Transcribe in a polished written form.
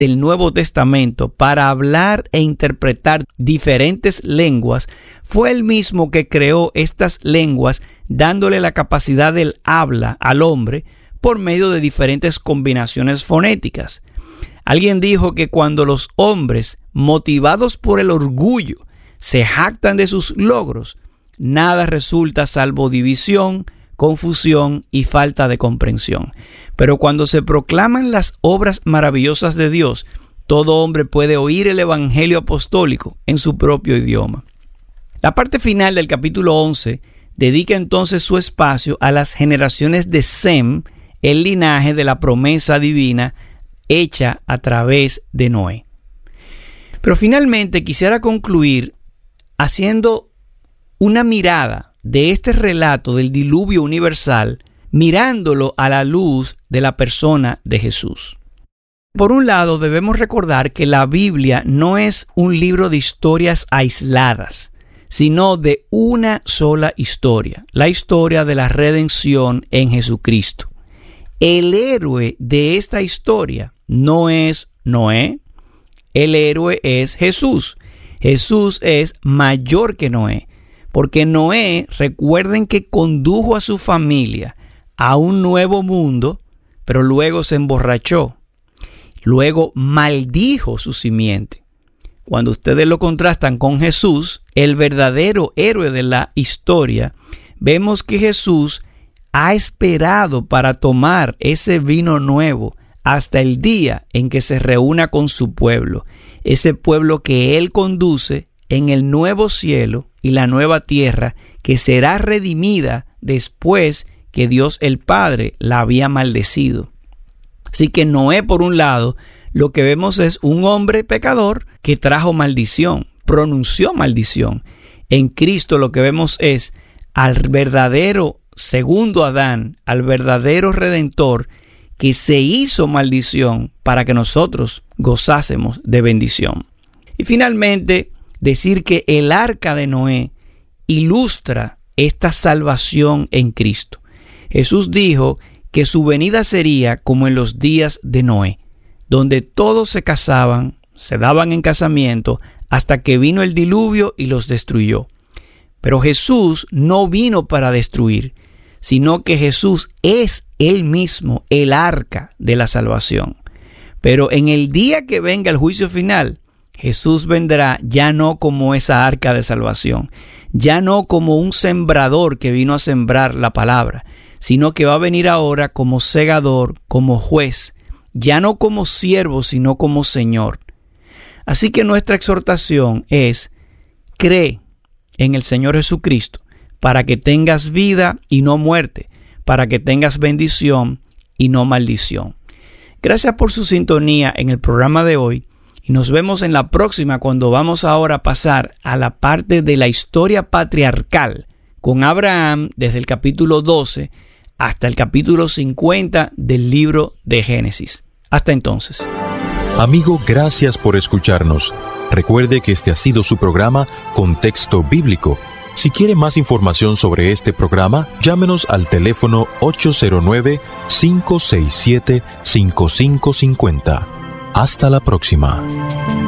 del Nuevo Testamento para hablar e interpretar diferentes lenguas, fue el mismo que creó estas lenguas, dándole la capacidad del habla al hombre por medio de diferentes combinaciones fonéticas. Alguien dijo que cuando los hombres, motivados por el orgullo, se jactan de sus logros, nada resulta salvo división, confusión y falta de comprensión. Pero cuando se proclaman las obras maravillosas de Dios, todo hombre puede oír el evangelio apostólico en su propio idioma. La parte final del capítulo 11 dedica entonces su espacio a las generaciones de Sem, el linaje de la promesa divina hecha a través de Noé. Pero finalmente quisiera concluir haciendo una mirada de este relato del diluvio universal, mirándolo a la luz de la persona de Jesús. Por un lado, debemos recordar que la Biblia no es un libro de historias aisladas, sino de una sola historia, la historia de la redención en Jesucristo. El héroe de esta historia no es Noé, el héroe es Jesús. Jesús es mayor que Noé, porque Noé, recuerden que condujo a su familia a un nuevo mundo, pero luego se emborrachó. Luego maldijo su simiente. Cuando ustedes lo contrastan con Jesús, el verdadero héroe de la historia, vemos que Jesús ha esperado para tomar ese vino nuevo hasta el día en que se reúna con su pueblo, ese pueblo que Él conduce en el nuevo cielo y la nueva tierra que será redimida después que Dios el Padre la había maldecido. Así que Noé, por un lado, lo que vemos es un hombre pecador que trajo maldición, pronunció maldición. En Cristo lo que vemos es al verdadero segundo Adán, al verdadero Redentor, que se hizo maldición para que nosotros gozásemos de bendición. Y finalmente, decir que el arca de Noé ilustra esta salvación en Cristo. Jesús dijo que su venida sería como en los días de Noé, donde todos se casaban, se daban en casamiento, hasta que vino el diluvio y los destruyó. Pero Jesús no vino para destruir, sino que Jesús es Él mismo, el arca de la salvación. Pero en el día que venga el juicio final, Jesús vendrá ya no como esa arca de salvación, ya no como un sembrador que vino a sembrar la palabra, sino que va a venir ahora como segador, como juez, ya no como siervo, sino como Señor. Así que nuestra exhortación es: cree en el Señor Jesucristo para que tengas vida y no muerte, para que tengas bendición y no maldición. Gracias por su sintonía en el programa de hoy y nos vemos en la próxima, cuando vamos ahora a pasar a la parte de la historia patriarcal con Abraham desde el capítulo 12 hasta el capítulo 50 del libro de Génesis. Hasta entonces. Amigo, gracias por escucharnos. Recuerde que este ha sido su programa Contexto Bíblico. Si quiere más información sobre este programa, llámenos al teléfono 809-567-5550. Hasta la próxima.